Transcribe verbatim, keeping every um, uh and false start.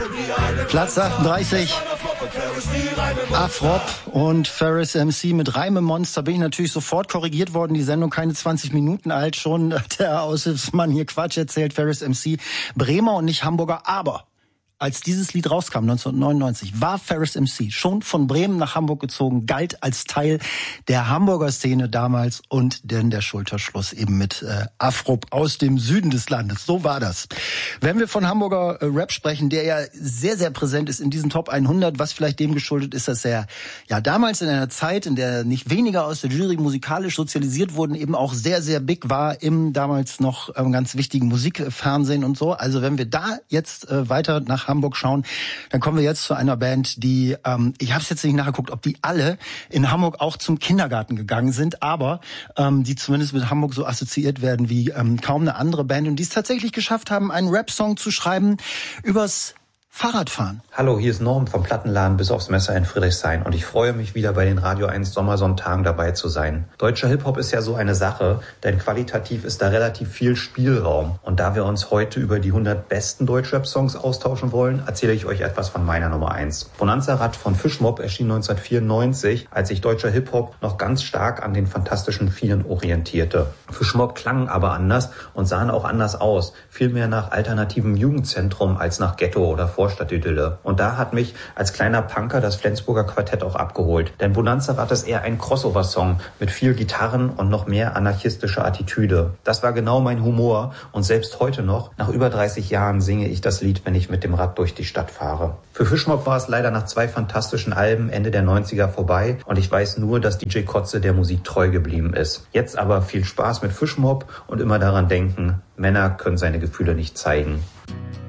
Platz achtunddreißig. Afrop und Ferris M C mit Reimemonster. Bin ich natürlich sofort korrigiert worden. Die Sendung keine zwanzig Minuten alt schon. Der Aushilfsmann hier Quatsch erzählt. Ferris M C Bremer und nicht Hamburger. Aber als dieses Lied rauskam, neunzehnhundertneunundneunzig, war Ferris M C schon von Bremen nach Hamburg gezogen, galt als Teil der Hamburger Szene damals und denn der Schulterschluss eben mit äh, Afrop aus dem Süden des Landes. So war das. Wenn wir von Hamburger äh, Rap sprechen, der ja sehr, sehr präsent ist in diesen Top hundert, was vielleicht dem geschuldet ist, dass er ja damals in einer Zeit, in der nicht weniger aus der Jury musikalisch sozialisiert wurden, eben auch sehr, sehr big war im damals noch ähm, ganz wichtigen Musikfernsehen und so. Also wenn wir da jetzt äh, weiter nach Hamburg schauen, dann kommen wir jetzt zu einer Band, die, ähm, ich habe es jetzt nicht nachgeguckt, ob die alle in Hamburg auch zum Kindergarten gegangen sind, aber ähm, die zumindest mit Hamburg so assoziiert werden wie ähm, kaum eine andere Band und die es tatsächlich geschafft haben, einen Rap-Song zu schreiben übers Fahrradfahren. Hallo, hier ist Norm vom Plattenladen Bis aufs Messer in Friedrichshain und ich freue mich wieder bei den Radio eins Sommersonntagen dabei zu sein. Deutscher Hip-Hop ist ja so eine Sache, denn qualitativ ist da relativ viel Spielraum. Und da wir uns heute über die hundert besten Deutschrap-Songs austauschen wollen, erzähle ich euch etwas von meiner Nummer eins. Bonanza Rad von Fischmob erschien neunzehnhundertvierundneunzig, als sich deutscher Hip-Hop noch ganz stark an den Fantastischen Vieren orientierte. Fischmob klangen aber anders und sahen auch anders aus, viel mehr nach alternativem Jugendzentrum als nach Ghetto oder Vorstadtidylle. Und da hat mich als kleiner Punker das Flensburger Quartett auch abgeholt. Denn Bonanza Rad ist eher ein Crossover-Song mit viel Gitarren und noch mehr anarchistischer Attitüde. Das war genau mein Humor und selbst heute noch, nach über dreißig Jahren, singe ich das Lied, wenn ich mit dem Rad durch die Stadt fahre. Für Fischmob war es leider nach zwei fantastischen Alben Ende der neunziger vorbei und ich weiß nur, dass D J Kotze der Musik treu geblieben ist. Jetzt aber viel Spaß mit Fischmob und immer daran denken, Männer können seine Gefühle nicht zeigen.